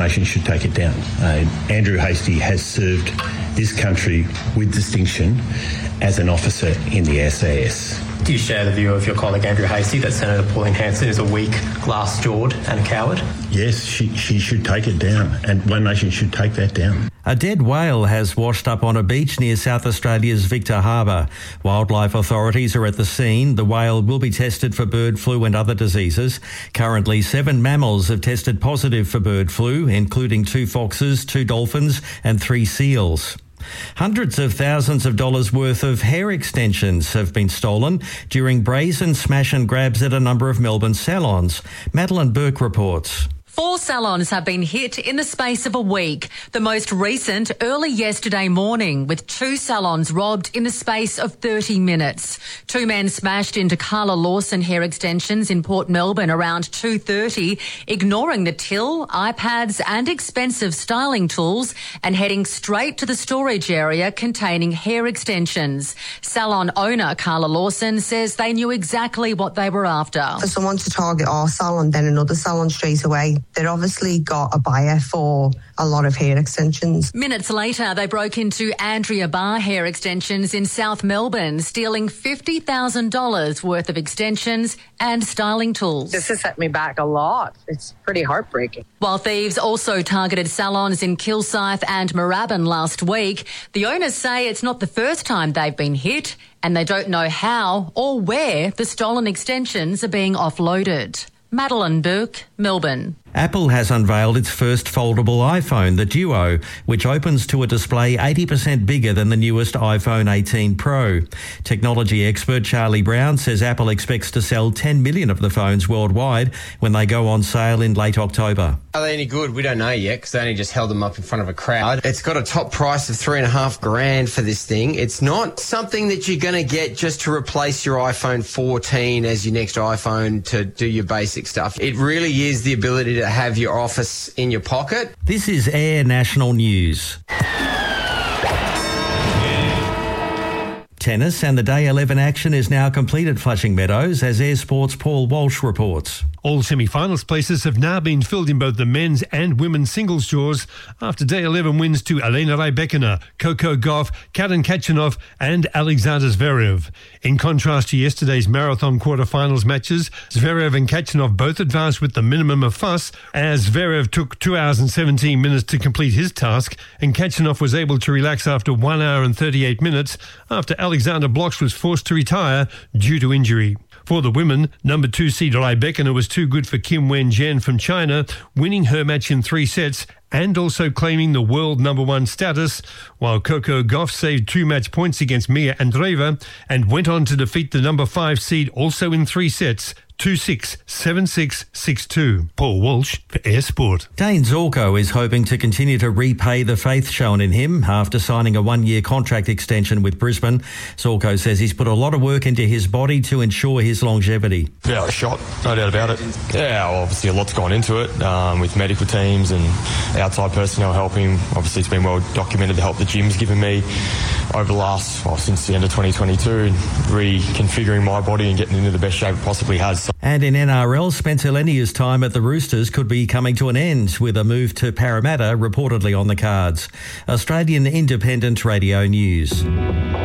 Nation should take it down. Andrew Hastie has served this country with distinction as an officer in the SAS. Do you share the view of your colleague Andrew Hastie that Senator Pauline Hanson is a weak, glass-jawed and a coward? Yes, she should take it down, and One Nation should take that down. A dead whale has washed up on a beach near South Australia's Victor Harbour. Wildlife authorities are at the scene. The whale will be tested for bird flu and other diseases. Currently, 7 mammals have tested positive for bird flu, including 2 foxes, 2 dolphins and 3 seals. Hundreds of thousands of dollars worth of hair extensions have been stolen during brazen smash and grabs at a number of Melbourne salons. Madeline Burke reports. 4 salons have been hit in the space of a week. The most recent early yesterday morning, with 2 salons robbed in the space of 30 minutes. 2 men smashed into Carla Lawson hair extensions in Port Melbourne around 2:30, ignoring the till, iPads and expensive styling tools and heading straight to the storage area containing hair extensions. Salon owner Carla Lawson says they knew exactly what they were after. For someone to target our salon, then another salon straight away, they'd obviously got a buyer for a lot of hair extensions. Minutes later, they broke into Andrea Barr Hair Extensions in South Melbourne, stealing $50,000 worth of extensions and styling tools. This has set me back a lot. It's pretty heartbreaking. While thieves also targeted salons in Kilsyth and Moorabbin last week, the owners say it's not the first time they've been hit, and they don't know how or where the stolen extensions are being offloaded. Madeline Burke, Melbourne. Apple has unveiled its first foldable iPhone, the Duo, which opens to a display 80% bigger than the newest iPhone 18 Pro. Technology expert Charlie Brown says Apple expects to sell 10 million of the phones worldwide when they go on sale in late October. Are they any good? We don't know yet because they only just held them up in front of a crowd. It's got a top price of $3,500 for this thing. It's not something that you're going to get just to replace your iPhone 14 as your next iPhone to do your basic stuff. It really is the ability to have your office in your pocket. This is Air National News. Tennis and the Day 11 action is now complete at Flushing Meadows, as Air Sports' Paul Walsh reports. All semi-finals places have now been filled in both the men's and women's singles draws after Day 11 wins to Elena Rybakina, Coco Gauff, Karen Khachanov and Alexander Zverev. In contrast to yesterday's marathon quarter-finals matches, Zverev and Khachanov both advanced with the minimum of fuss, as Zverev took 2 hours and 17 minutes to complete his task, and Khachanov was able to relax after 1 hour and 38 minutes after Alexander Blocks was forced to retire due to injury. For the women, number 2 seed Rybakina was too good for Kim Wen-jen from China, winning her match in 3 sets and also claiming the world number 1 status, while Coco Gauff saved 2 match points against Mia Andreeva and went on to defeat the number 5 seed also in 3 sets, 2-6, 7-6, 6-2. Paul Walsh for Air Sport. Dane Zorko is hoping to continue to repay the faith shown in him after signing a 1-year contract extension with Brisbane. Zorko says he's put a lot of work into his body to ensure his longevity. Yeah, a shot, no doubt about it. Yeah, obviously a lot's gone into it with medical teams and outside personnel helping. Obviously it's been well documented the help the gym's given me over the last, since the end of 2022, reconfiguring my body and getting into the best shape it possibly has. And in NRL, Spencer Lenia's time at the Roosters could be coming to an end with a move to Parramatta reportedly on the cards. Australian Independent Radio News.